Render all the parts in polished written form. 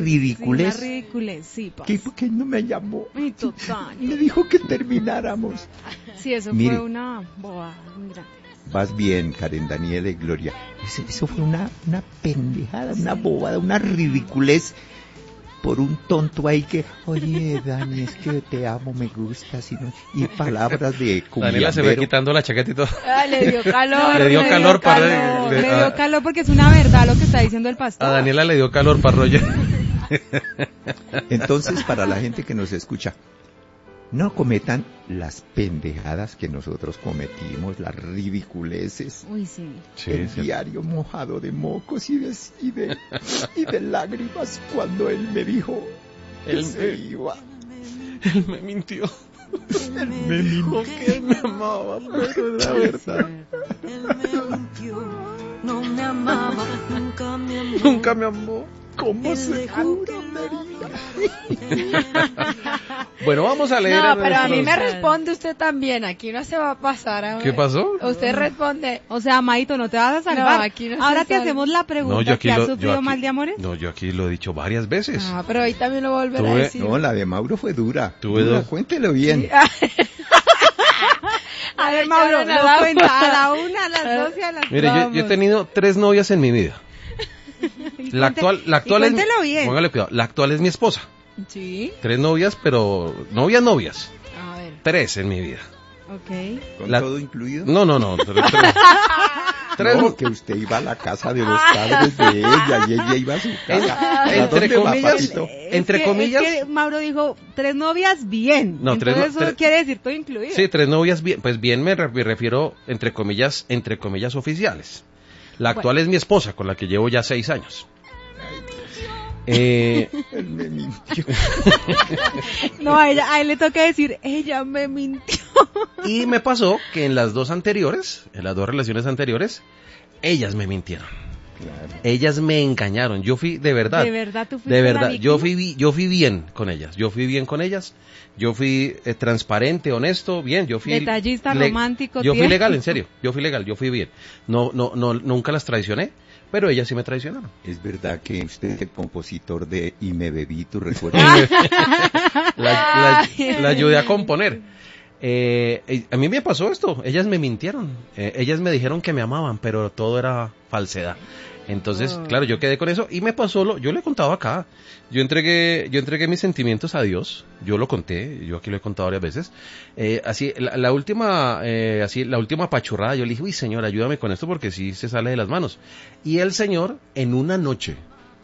ridiculez. Sí, una ridiculez, sí, ¿Por qué no me llamó? Y total. Me dijo que termináramos. Sí, eso Mire, fue una bobada muy grande. Vas bien, Karen Daniela y Gloria. Eso fue una pendejada, una bobada, una ridiculez por un tonto ahí que, oye, Dani, es que te amo, me gustas, y palabras de Daniela se fue quitando la chaqueta y todo. Le dio calor. Le dio calor Le dio calor porque es una verdad lo que está diciendo el pastor. A Daniela le dio calor para Roger. Entonces, para la gente que nos escucha, no cometan las pendejadas que nosotros cometimos, las ridiculeces. Uy, sí. El diario mojado de mocos y de lágrimas cuando él me dijo que se iba. Él me mintió. Él me dijo que él me amaba, pero era verdad. Él me mintió, no me amaba, nunca me amó. Nunca me amó. ¿Cómo se cura una herida? Bueno, vamos a leer. No, pero a mí me responde usted también. Aquí no se va a pasar. A ver. ¿Qué pasó? Usted responde. O sea, Maito, no te vas a salvar. No, aquí no Ahora se te salva. hacemos la pregunta, ¿que has sufrido mal de amores? No, yo aquí lo he dicho varias veces. Ah, pero ahí también lo voy a volver a decir. No, la de Mauro fue dura. Tuve dura, dos. Cuéntelo bien. Sí. A ver, Mauro, no, lo cuenta a la una, a las 12, a las... Mire, yo he tenido 3 novias en mi vida. La actual es cuéntelo bien. Póngale cuidado, la actual es mi esposa. Sí. 3 novias, pero novias. A ver. 3 en mi vida. Ok. ¿Con todo incluido? No. Tres. No, que usted iba a la casa de los padres de ella y ella iba a su casa. Entre ¿Dónde va, comillas, papito? entre comillas. Es que Mauro dijo 3 novias bien. No, entonces eso quiere decir todo incluido. Sí, 3 novias bien. Pues bien me refiero entre comillas oficiales. La actual es mi esposa, con la que llevo ya 6 años. Él me mintió. No, a él le toca decir, ella me mintió. Y me pasó que en las 2 relaciones anteriores, ellas me mintieron. Claro. Ellas me engañaron. Yo fui, de verdad. ¿De verdad tú fuiste De la verdad, víctima? yo fui bien con ellas. Yo fui transparente, honesto, bien. Yo fui detallista, romántico. Yo fui tierno. legal, en serio. Yo fui bien. No, nunca las traicioné, pero ellas sí me traicionaron. Es verdad que usted es el compositor de Y me bebí, ¿tú recuerdas? la ayudé a componer. A mí me pasó esto, ellas me mintieron, ellas me dijeron que me amaban, pero todo era falsedad. Entonces, claro, yo quedé con eso y me pasó, yo le he contado acá, yo entregué mis sentimientos a Dios, yo lo conté, yo aquí lo he contado varias veces. Así, la última pachurrada, yo le dije, uy, Señor, ayúdame con esto porque sí se sale de las manos. Y el Señor, en una noche,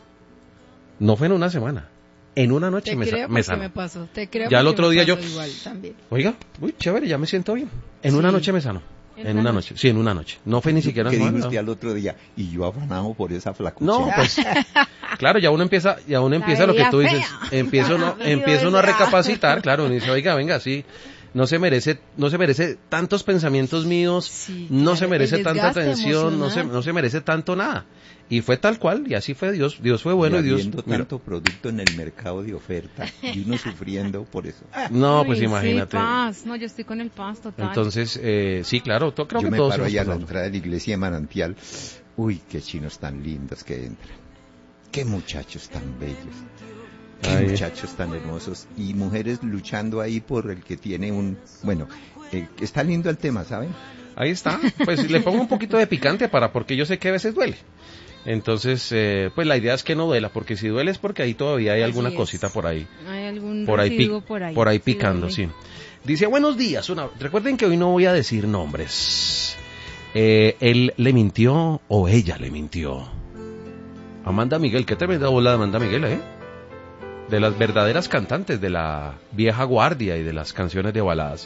no fue en una semana, en una noche me sanó. Me pasó. Te creo ya el otro día yo, igual, también. oiga, uy, chévere, ya me siento bien. En una noche me sanó. En una noche. Sí, en una noche. No fue ni siquiera ¿Qué en dijo una usted al otro día? Y yo afanado por esa flacucha. No, pues, claro, ya uno empieza lo que tú dices. Empieza uno a recapacitar, claro, uno dice, oiga, venga, sí. No se merece tantos pensamientos míos, Sí, no claro, se merece el tanta desgaste atención, no emocional. se merece tanto nada. Y fue tal cual, y así fue Dios fue bueno y Dios... Habiendo tanto producto en el mercado de oferta y uno sufriendo por eso. No, pues Uy, imagínate. Sí, paz. No, yo estoy con el paz, total. Entonces, sí, claro, creo Yo que me todos paro hemos ahí a la pasado. entrada de la iglesia de Manantial. Uy, qué chinos tan lindos que entran. Qué muchachos tan bellos. Qué Ay. muchachos tan hermosos. Y mujeres luchando ahí por el que tiene un... Bueno, está lindo el tema, ¿saben? Ahí está, pues le pongo un poquito de picante porque yo sé que a veces duele. Entonces, pues la idea es que no duela, porque si duele es porque ahí todavía hay Así alguna es. cosita por ahí. Hay algún Por ahí, residuo por ahí. por ahí Sí, picando, duele. sí. Dice, buenos días. Recuerden que hoy no voy a decir nombres. Él le mintió o ella le mintió. Amanda Miguel, qué tremenda bola de Amanda Miguel, ¿eh? De las verdaderas cantantes de la vieja guardia y de las canciones de baladas.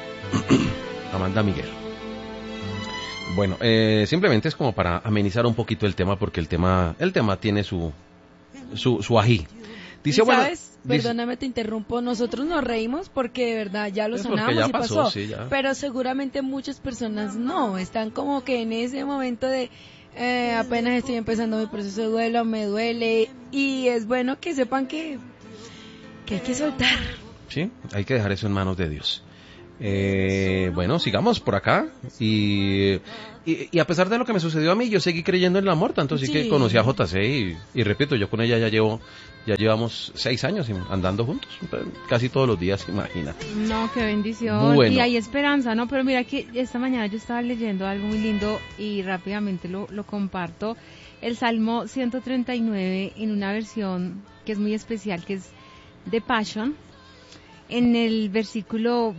Amanda Miguel. Bueno, simplemente es como para amenizar un poquito el tema, porque el tema tiene su ají. Dice, ¿Y bueno, sabes? Perdóname, te interrumpo. Nosotros nos reímos porque de verdad ya lo Es porque sonamos ya y pasó, pasó. sí, ya. Pero seguramente muchas personas no. Están como que en ese momento de apenas estoy empezando mi proceso de duelo, me duele. Y es bueno que sepan que hay que soltar. sí, hay que dejar eso en manos de Dios. Bueno, sigamos por acá. Y a pesar de lo que me sucedió a mí, yo seguí creyendo en el amor, tanto así Sí. que conocí a JC y repito, yo con ella ya llevamos 6 años andando juntos, casi todos los días, imagínate. No, qué bendición. Bueno. Y hay esperanza, ¿no? Pero mira que esta mañana yo estaba leyendo algo muy lindo y rápidamente lo comparto. El Salmo 139 en una versión que es muy especial, que es de Passion. En el versículo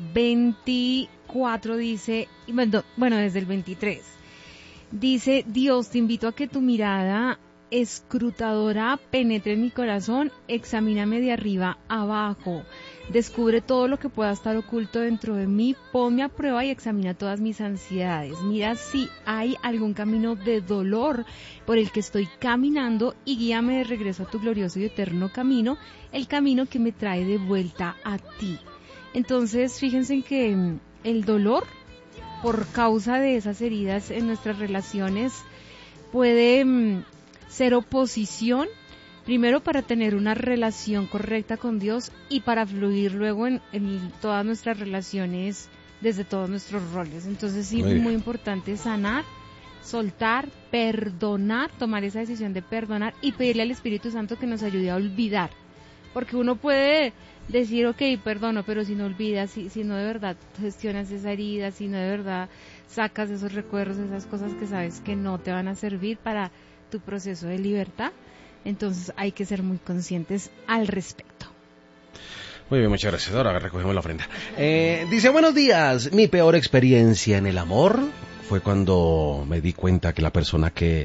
24 dice, bueno, desde el 23, dice: Dios, te invito a que tu mirada escrutadora penetre en mi corazón, examíname de arriba abajo, descubre todo lo que pueda estar oculto dentro de mí, ponme a prueba y examina todas mis ansiedades, mira si hay algún camino de dolor por el que estoy caminando y guíame de regreso a tu glorioso y eterno camino, el camino que me trae de vuelta a ti. Entonces, fíjense en que el dolor, por causa de esas heridas en nuestras relaciones, puede ser oposición, primero para tener una relación correcta con Dios y para fluir luego en todas nuestras relaciones desde todos nuestros roles. Entonces sí, muy importante sanar, soltar, perdonar, tomar esa decisión de perdonar y pedirle al Espíritu Santo que nos ayude a olvidar. Porque uno puede decir, ok, perdono, pero si no olvidas, si no de verdad gestionas esa herida, si no de verdad sacas esos recuerdos, esas cosas que sabes que no te van a servir para tu proceso de libertad, entonces hay que ser muy conscientes al respecto. Muy bien, muchas gracias. Ahora recogemos la ofrenda. Dice: buenos días. Mi peor experiencia en el amor fue cuando me di cuenta que la persona que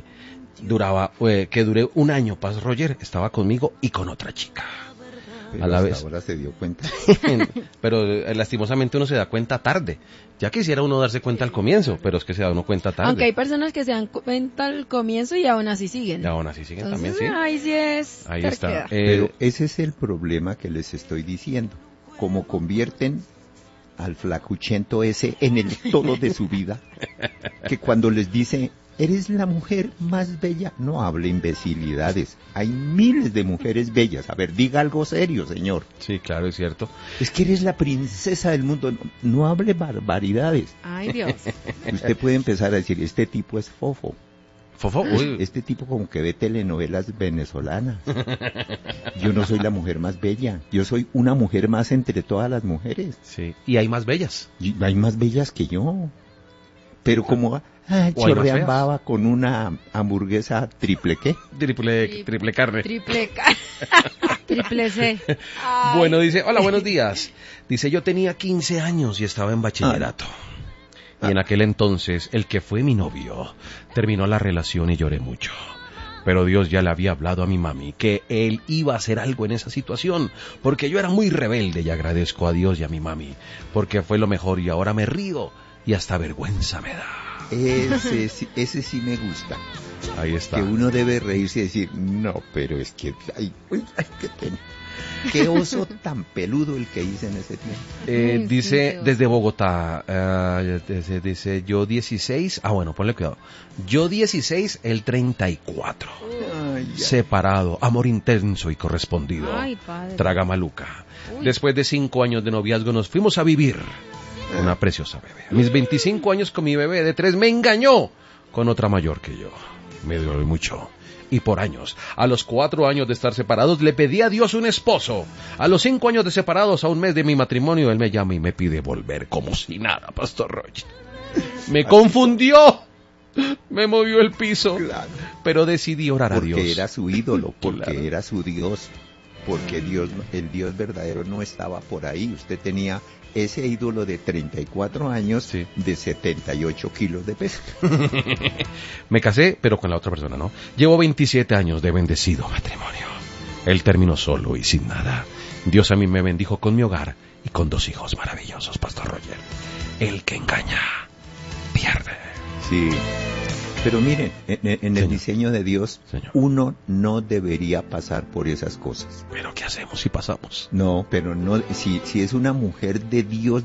duré un año, Paz Roger, estaba conmigo y con otra chica. Pero A la hasta vez. ahora se dio cuenta. Pero lastimosamente uno se da cuenta tarde. Ya quisiera uno darse cuenta al comienzo, pero es que se da uno cuenta tarde. Aunque hay personas que se dan cuenta al comienzo y aún así siguen. Y aún así siguen Entonces, también, sí. ahí sí es. Ahí terquedad. está. Pero ese es el problema que les estoy diciendo. Como convierten al flacuchento ese en el todo de su vida, que cuando les dice, eres la mujer más bella, no hable imbecilidades. Hay miles de mujeres bellas. A ver, diga algo serio, señor. Sí, claro, es cierto. Es que eres la princesa del mundo. No hable barbaridades. Ay, Dios. Usted puede empezar a decir, este tipo es fofo. Fofo, uy. Este tipo como que ve telenovelas venezolanas. Yo no soy la mujer más bella. Yo soy una mujer más entre todas las mujeres. Sí, y hay más bellas. Y hay más bellas que yo. Pero como O hay más chorrean feas. baba con una hamburguesa triple ¿qué? Triple carne. Triple C. Bueno, dice: hola, buenos días. Dice: yo tenía 15 años y estaba en bachillerato. Y en aquel entonces, el que fue mi novio terminó la relación y lloré mucho. Pero Dios ya le había hablado a mi mami que él iba a hacer algo en esa situación, porque yo era muy rebelde y agradezco a Dios y a mi mami, porque fue lo mejor y ahora me río y hasta vergüenza me da. Ese sí me gusta. Ahí está. Que uno debe reírse y decir, no, pero es que qué pena. Qué oso tan peludo el que hice en ese tiempo. Dice desde Bogotá, dice yo 16, bueno, ponle cuidado. Yo 16, él 34. Separado, amor intenso y correspondido. Ay, padre. Traga maluca. Uy. Después de 5 años de noviazgo nos fuimos a vivir. Una preciosa bebé. A mis 25 años con mi bebé de 3 me engañó con otra mayor que yo. Me dolió mucho. Y por años, a los 4 años de estar separados, le pedí a Dios un esposo. A los 5 años de separados, a un mes de mi matrimonio, él me llama y me pide volver como si nada, Pastor Roger. Me confundió. Me movió el piso. Claro. Pero decidí orar a Dios. Porque era su ídolo, porque Claro. era su Dios. Porque el Dios verdadero no estaba por ahí. Usted tenía ese ídolo de 34 años, Sí. de 78 kilos de peso. Me casé, pero con la otra persona, ¿no? Llevo 27 años de bendecido matrimonio. Él terminó solo y sin nada. Dios a mí me bendijo con mi hogar y con 2 hijos maravillosos, Pastor Roger. El que engaña, pierde. Sí. Pero miren, en el Señor. diseño de Dios, Señor. uno no debería pasar por esas cosas. Pero ¿qué hacemos si pasamos? No, pero no, si es una mujer de Dios,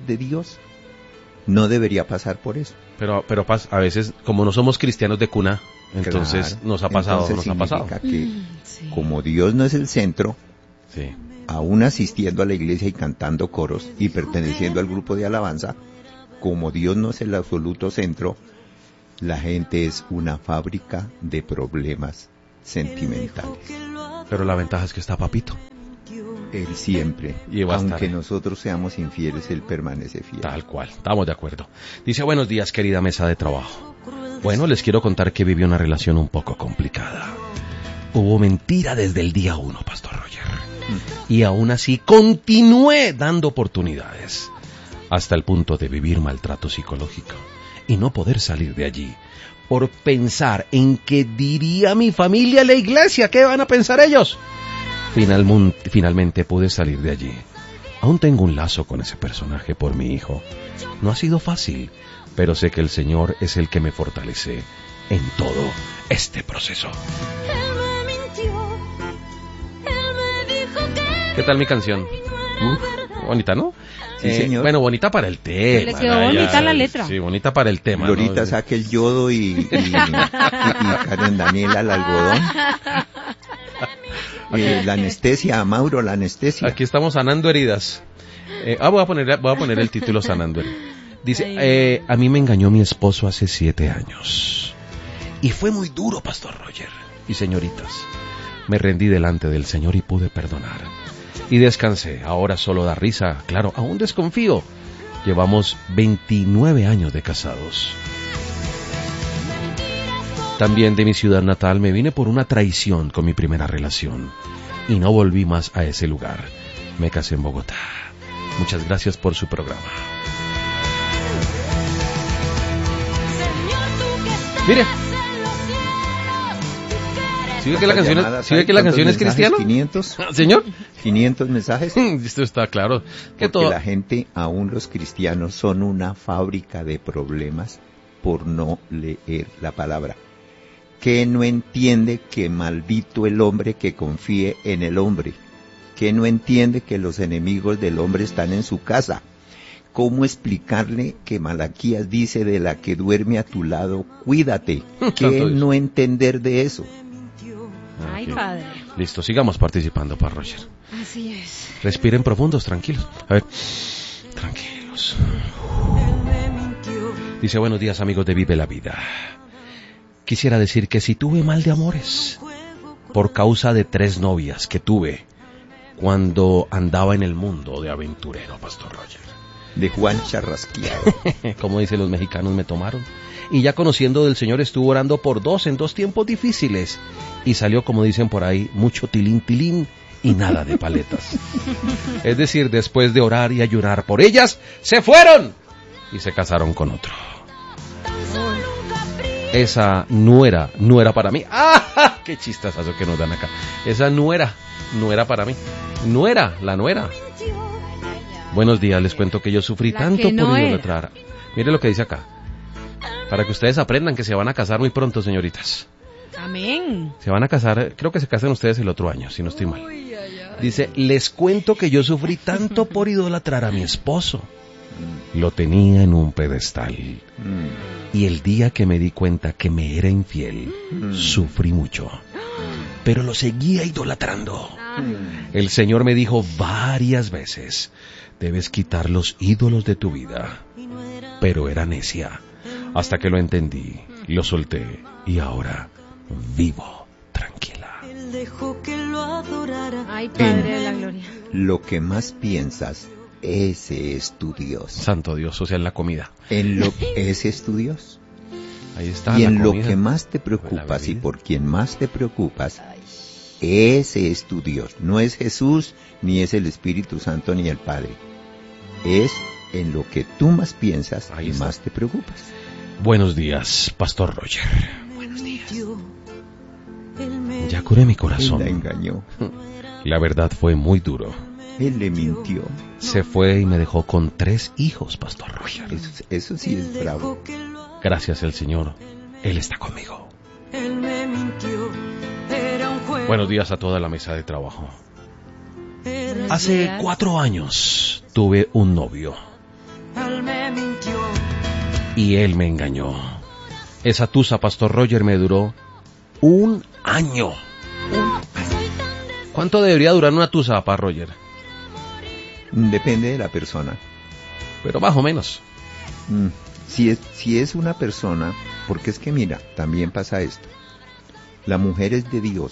no debería pasar por eso. Pero Paz, a veces, como no somos cristianos de cuna, entonces Claro. nos ha pasado, Entonces nos ha pasado. significa que Sí. como Dios no es el centro, Sí. aún asistiendo a la iglesia y cantando coros y perteneciendo al grupo de alabanza, como Dios no es el absoluto centro, la gente es una fábrica de problemas sentimentales. Pero la ventaja es que está papito. Él siempre, Y va a aunque estar. nosotros seamos infieles, Él permanece fiel. Tal cual, estamos de acuerdo. Dice, buenos días, querida mesa de trabajo. Bueno, les quiero contar que viví una relación un poco complicada. Hubo mentira desde el día 1, Pastor Roger. Y aún así continué dando oportunidades, hasta el punto de vivir maltrato psicológico y no poder salir de allí por pensar en qué diría mi familia, la iglesia, qué van a pensar ellos. Finalmente pude salir de allí. Aún tengo un lazo con ese personaje por mi hijo. No ha sido fácil, pero sé que el Señor es el que me fortalece en todo este proceso. ¿Qué tal mi canción? Bonita, ¿no? Sí, señor. Bueno, bonita para el tema. Le quedó bonita la letra. Sí, bonita para el tema. Glorita ¿no? saque el yodo y Karen Daniela el algodón. La anestesia, Mauro, la anestesia. Aquí estamos sanando heridas. Voy a poner el título sanando heridas. Dice, a mí me engañó mi esposo hace 7 años. Y fue muy duro, Pastor Roger. Y señoritas, me rendí delante del Señor y pude perdonar. Y descansé. Ahora solo da risa. Claro, aún desconfío. Llevamos 29 años de casados. También de mi ciudad natal me vine por una traición con mi primera relación. Y no volví más a ese lugar. Me casé en Bogotá. Muchas gracias por su programa. Mire. ¿Sigue que la canción es cristiana? 500. ¿Señor? 500 mensajes. Esto está claro. Que Porque la gente, aún los cristianos, son una fábrica de problemas por no leer la palabra. ¿Qué no entiende que maldito el hombre que confíe en el hombre? ¿Qué no entiende que los enemigos del hombre están en su casa? ¿Cómo explicarle que Malaquías dice de la que duerme a tu lado, cuídate? ¿Qué no entender de eso? Ay, padre. Listo, sigamos participando, para Roger. Así es. Respiren profundos, tranquilos. A ver, tranquilos. Dice, buenos días, amigos de Vive la Vida. Quisiera decir que si tuve mal de amores, por causa de 3 novias que tuve cuando andaba en el mundo de aventurero, Pastor Roger. De Juan Charrasqueado. Como dicen los mexicanos, me tomaron. Y ya conociendo del Señor estuvo orando por 2 en 2 tiempos difíciles. Y salió, como dicen por ahí, mucho tilín tilín y nada de paletas. Es decir, después de orar y ayunar por ellas, se fueron y se casaron con otro. Esa no era para mí. ¡Ah! ¡Qué chistazo que nos dan acá! Esa no era para mí. La nuera. Buenos días, les cuento que yo sufrí tanto por idolatrar. Mire lo que dice acá. Para que ustedes aprendan que se van a casar muy pronto, señoritas. Amén. Se van a casar, creo que se casan ustedes el otro año, si no estoy mal. Dice, les cuento que yo sufrí tanto por idolatrar a mi esposo. Lo tenía en un pedestal. Y el día que me di cuenta que me era infiel, sufrí mucho. Pero lo seguía idolatrando. El Señor me dijo varias veces, debes quitar los ídolos de tu vida. Pero era necia. Hasta que lo entendí, lo solté y ahora vivo tranquila. Ay, Padre de la Gloria. Lo que más piensas, ese es tu Dios. Santo Dios, o sea, en la comida. Ese es tu Dios. Ahí está. Y la en comida, lo que más te preocupas y por quien más te preocupas, ese es tu Dios. No es Jesús, ni es el Espíritu Santo, ni el Padre. Es en lo que tú más piensas y más te preocupas. Buenos días, Pastor Roger. Buenos días. Ya curé mi corazón. Él la engañó. La verdad fue muy duro. Él le mintió. Se fue y me dejó con 3 hijos, Pastor Roger. Eso sí es bravo. Gracias al Señor, Él está conmigo. Buenos días a toda la mesa de trabajo. Hace 4 años tuve un novio. Y él me engañó. Esa tusa, Pastor Roger, me duró 1 año. ¿Cuánto debería durar una tusa, papá Roger? Depende de la persona. Pero más o menos. Si es una persona, porque es que mira, también pasa esto. La mujer es de Dios.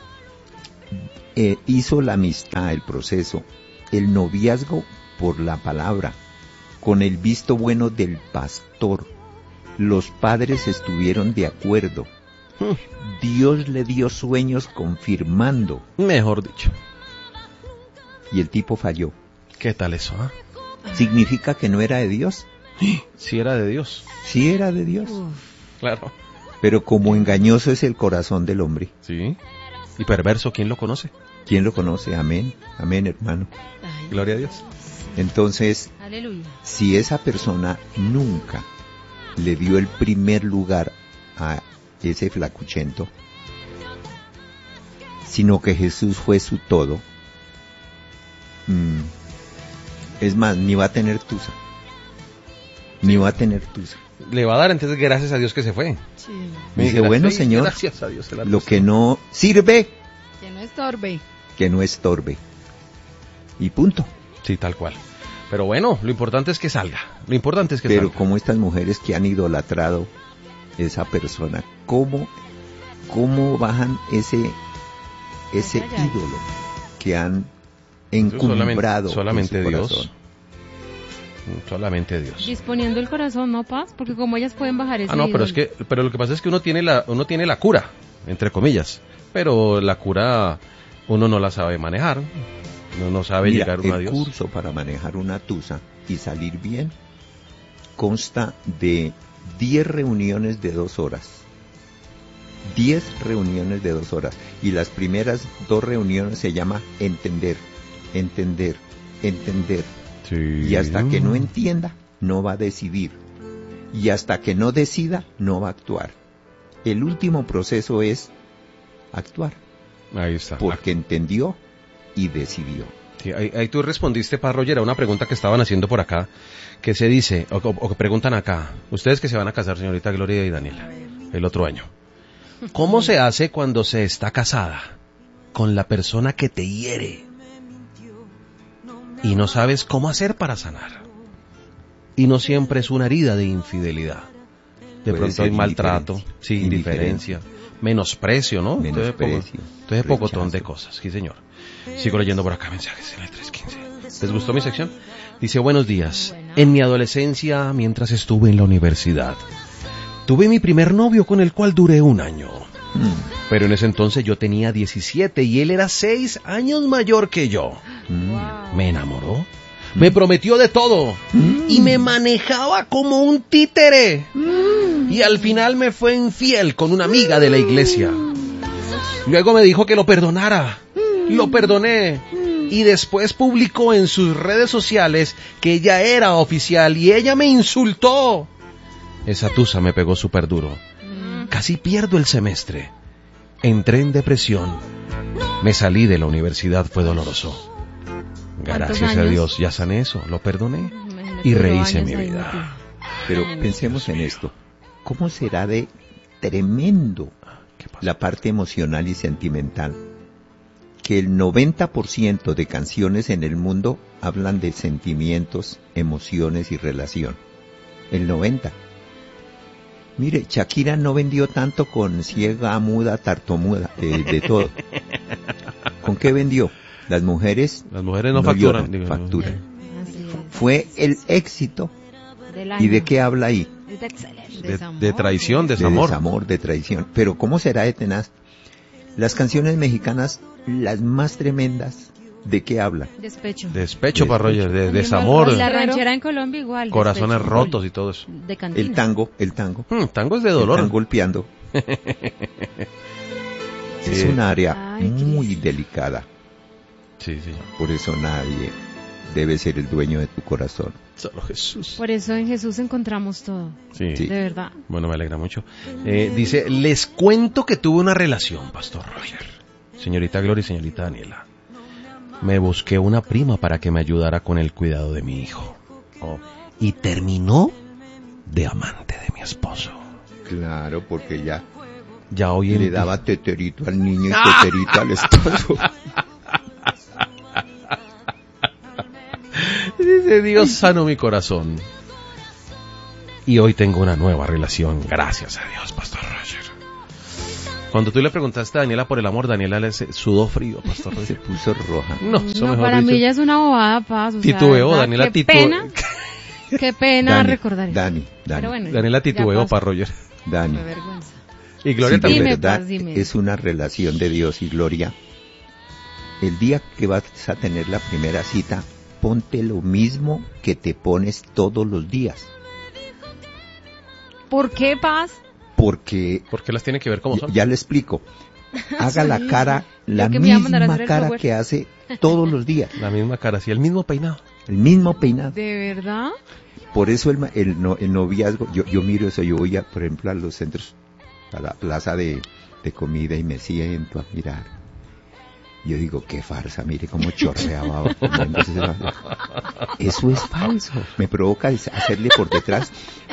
Hizo la amistad, el proceso, el noviazgo por la palabra, con el visto bueno del pastor. Los padres estuvieron de acuerdo. Dios le dio sueños confirmando. Mejor dicho. Y el tipo falló. ¿Qué tal eso? ¿Significa que no era de Dios? Sí era de Dios. Sí era de Dios. Claro. Pero como engañoso es el corazón del hombre. Sí. Y perverso, ¿quién lo conoce? ¿Quién lo conoce? Amén. Amén, hermano. Ay, Gloria a Dios. Entonces, Aleluya. si esa persona nunca le dio el primer lugar a ese flacuchento, sino que Jesús fue su todo, es más, ni va a tener tusa. Ni va a tener tusa. Le va a dar entonces gracias a Dios que se fue. sí. Dice, bueno, Señor, gracias a Dios. lo que no sirve, Que no estorbe. que no estorbe. Y punto. Sí, tal cual. Pero bueno, lo importante es que salga. Lo importante es que Pero salga. como estas mujeres que han idolatrado esa persona, ¿cómo bajan ese Ay, ay. ídolo que han encumbrado solamente en su Dios. corazón? Solamente Dios. Disponiendo el corazón, ¿no, Paz? Porque como ellas pueden bajar ese No, pero ídolo. pero lo que pasa es que uno tiene la cura, entre comillas. Pero la cura uno no la sabe manejar. Uno no sabe Mira, llegar uno a el Dios. curso para manejar una tusa y salir bien consta de 10 reuniones de 2 horas. 10 reuniones de 2 horas. Y las primeras 2 reuniones se llama entender, entender, entender. Sí. Y hasta que no entienda, no va a decidir. Y hasta que no decida, no va a actuar. El último proceso es actuar, Ahí está. porque entendió y decidió. Sí, ahí tú respondiste, para Roger, a una pregunta que estaban haciendo por acá, que se dice, o que preguntan acá, ustedes que se van a casar, señorita Gloria y Daniela, el otro año. ¿Cómo se hace cuando se está casada con la persona que te hiere y no sabes cómo hacer para sanar? Y no siempre es una herida de infidelidad. De Puede pronto ser hay maltrato, sí, indiferencia, menosprecio, ¿no? Menosprecio, Entonces pocotón de rechazo. cosas, sí señor. Sigo leyendo por acá mensajes en el 315. ¿Les gustó mi sección? Dice, buenos días. En mi adolescencia, mientras estuve en la universidad, tuve mi primer novio con el cual duré 1 año. Pero en ese entonces yo tenía 17 y él era 6 años mayor que yo. Me enamoró. Me prometió de todo. Y me manejaba como un títere. Y al final me fue infiel con una amiga de la iglesia. Luego me dijo que lo perdonara. Lo perdoné. Y después publicó en sus redes sociales que ella era oficial y ella me insultó. Esa tusa me pegó súper duro. Casi pierdo el semestre. Entré en depresión. Me salí de la universidad, fue doloroso. Gracias a años? Dios ya sané eso, lo perdoné Imagínate, y duró rehice años mi ahí vida. metido. Pero pensemos en esto. ¿Cómo será de tremendo ¿Qué pasó? la parte emocional y sentimental? Que el 90% de canciones en el mundo hablan de sentimientos, emociones y relación. El 90%. Mire, Shakira no vendió tanto con ciega, muda, tartamuda, de todo. ¿Con qué vendió? Las mujeres Las mujeres no facturan. lloran, digo, facturan. Así es. Fue el éxito. Del año. ¿Y de qué habla ahí? Es de excelente. De traición, De desamor. desamor, de traición. Pero ¿cómo será de tenaz? Las canciones mexicanas, las más tremendas, ¿de qué hablan? Despecho. Despecho para Roger, de Y desamor, la ranchera en Colombia igual. corazones despecho. rotos y todo eso. De cantina. El tango. Tango es de dolor. Están golpeando. Es Sí. un área Ay, muy Cristo. delicada. Sí, sí. Por eso nadie debe ser el dueño de tu corazón. Solo Jesús. Por eso en Jesús encontramos todo. Sí. Sí. De verdad. Bueno, me alegra mucho. Dice, les cuento que tuve una relación, Pastor Roger. Señorita Gloria y señorita Daniela. Me busqué una prima para que me ayudara con el cuidado de mi hijo. Y terminó de amante de mi esposo. Claro, porque ya Ya hoy en le día- daba teterito al niño y teterito al esposo. Dice, Dios sanó mi corazón. Y hoy tengo una nueva relación. Gracias a Dios, Pastor Roger. Cuando tú le preguntaste a Daniela por el amor, Daniela le sudó frío, Pastor Roger. Se puso roja. No, eso No, mejor para dicho, mí ya es una bobada, Paz. O sea, titubeó, ¿verdad? Daniela Qué titubeó. Qué pena recordar eso. Dani. Pero bueno, Daniela ya titubeó pasó. para Roger. Dani. Qué vergüenza. Y Gloria Si también. de Dime, verdad Paz, dime. es una relación de Dios y Gloria, el día que vas a tener la primera cita, ponte lo mismo que te pones todos los días. ¿Por qué, Paz? Porque, ¿Por qué las tiene que ver como son? ya le explico, haga la cara, la Yo que me iba a mandar a misma hacer el cara power. que hace todos los días, La misma cara, sí, el mismo peinado. el mismo peinado. ¿De verdad? Por eso el noviazgo, yo miro eso, yo voy por ejemplo a los centros, a la plaza de comida y me siento a mirar. Yo digo, qué farsa, mire cómo chorreaba. Eso es falso. Me provoca hacerle por detrás.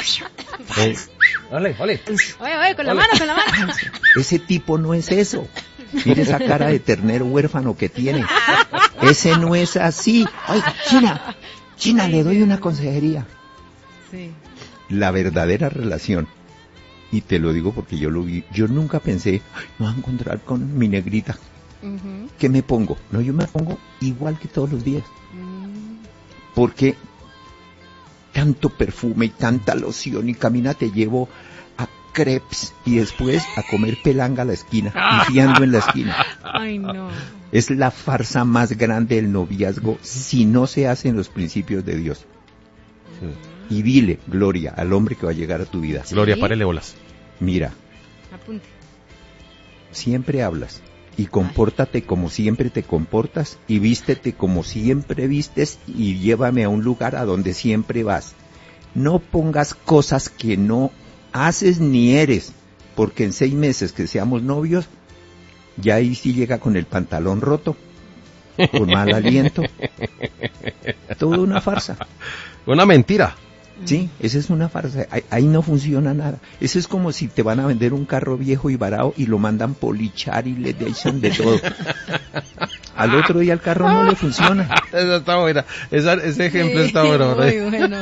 Ole. Oye, con la mano. Ese tipo no es eso. Mire esa cara de ternero huérfano que tiene. Ese no es así. Oiga, China, le doy una consejería. Sí. La verdadera relación, y te lo digo porque yo lo vi, yo nunca pensé, "Ay, me voy a encontrar con mi negrita, Ujú. ¿qué me pongo?" No, yo me pongo igual que todos los días, Mm. porque tanto perfume y tanta loción y camina te llevo a crepes y después a comer pelanga a la esquina, pifiando en la esquina. Ay, no. Es la farsa más grande del noviazgo si no se hacen los principios de Dios. Y dile, Gloria, al hombre que va a llegar a tu vida, Gloria, párele bolas. mira, Apunte. siempre hablas y compórtate como siempre te comportas y vístete como siempre vistes y llévame a un lugar a donde siempre vas. No pongas cosas que no haces ni eres, porque en 6 meses que seamos novios, ya ahí sí llega con el pantalón roto, con mal aliento. Toda una farsa. Una mentira. Sí, esa es una farsa, ahí no funciona nada. Eso es como si te van a vender un carro viejo y varado y lo mandan polichar y le echan de todo. Al otro día el carro no le funciona. Esa está buena. Ese ejemplo está bueno. Muy bueno.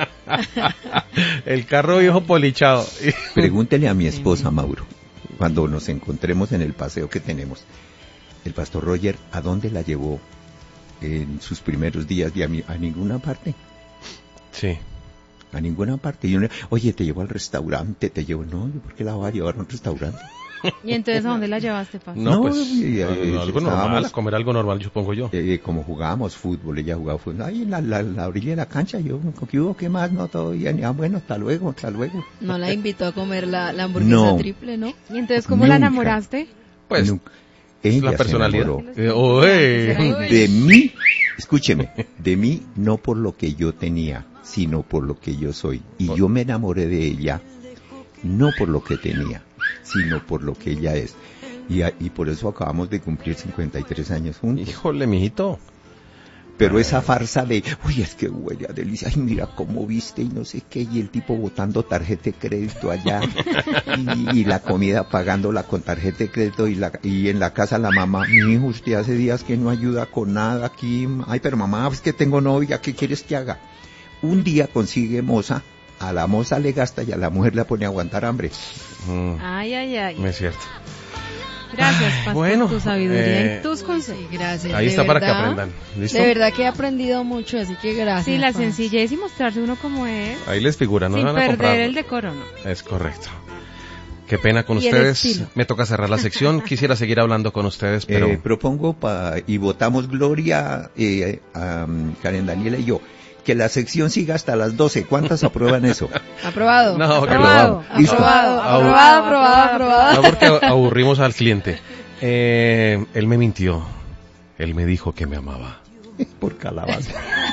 El carro viejo polichado. Pregúntele a mi esposa, Mauro, cuando nos encontremos en el paseo que tenemos, el pastor Roger, ¿a dónde la llevó en sus primeros días? Y a ninguna parte. Sí. A ninguna parte. Y uno, oye, te llevo al restaurante, te llevo. No, ¿yo por qué la voy a llevar a un restaurante? ¿Y entonces a dónde la llevaste, Paz? No, No, pues estábamos- algo normal, a comer algo normal, supongo yo. Como jugábamos fútbol, ella jugaba fútbol, ahí en la orilla de la cancha, yo, ¿qué hubo? ¿Qué más? No, todo bien, bueno, hasta luego. No la invitó a comer la hamburguesa No. triple, ¿no? ¿Y entonces cómo la Nunca. enamoraste? Pues, Nunca. Ella la personalidad. se enamoró. Oye. De mí, escúcheme, de mí no por lo que yo tenía, sino por lo que yo soy. Y yo me enamoré de ella, no por lo que tenía, sino por lo que ella es. Y por eso acabamos de cumplir 53 años juntos. Híjole, mijito. Pero esa farsa de, uy, es que huele a delicia, ay, mira cómo viste y no sé qué, y el tipo botando tarjeta de crédito allá, y la comida pagándola con tarjeta de crédito, y en la casa la mamá, mi hijo, usted hace días que no ayuda con nada aquí, ay, pero mamá, es que tengo novia, ¿qué quieres que haga? Un día consigue moza, a la moza le gasta y a la mujer la pone a aguantar hambre. Ay. Es cierto. Gracias, Paz, Bueno, por tu sabiduría y tus consejos. Sí, gracias. Ahí de está para que verdad, aprendan. ¿Listo? De verdad que he aprendido mucho, así que gracias. Sí, la Paz. sencillez y mostrarse uno como es, Ahí les figura, no sin van a perder comprar. el decoro, ¿no? Es correcto. Qué pena con Y el ustedes. estilo. Me toca cerrar la sección. Quisiera seguir hablando con ustedes, pero Propongo y votamos Gloria, Karen Daniela y yo, que la sección siga hasta las 12. ¿Cuántas aprueban eso? Aprobado. no, que lo Aprobado. vamos. Listo. Aprobado. No, porque aburrimos al cliente. Él me mintió. Él me dijo que me amaba. Por calabaza,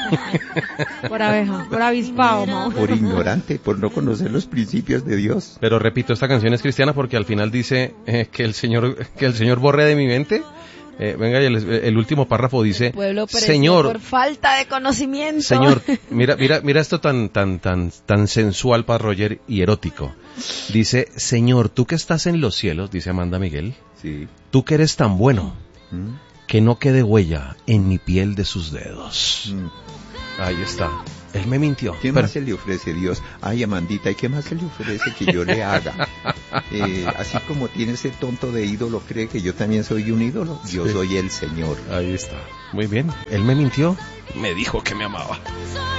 Por abeja, por avispado, Mauro. por ignorante, por no conocer los principios de Dios. Pero repito, esta canción es cristiana porque al final dice que el Señor borre de mi mente. Venga, y el último párrafo dice, Pueblo pereció Señor, por falta de conocimiento. Señor, mira esto tan sensual para Roger y erótico. Dice, Señor, tú que estás en los cielos, dice Amanda Miguel, Sí. tú que eres tan bueno, ¿Mm? que no quede huella en mi piel de sus dedos. Mm. Ahí está. Él me mintió. ¿Qué Pero- más se le ofrece Dios? Ay, Amandita, ¿y qué más se le ofrece que yo le haga? Así como tiene ese tonto de ídolo, cree que yo también soy un ídolo. Yo Sí. soy el Señor. Ahí está. Muy bien. Él me mintió. Me dijo que me amaba.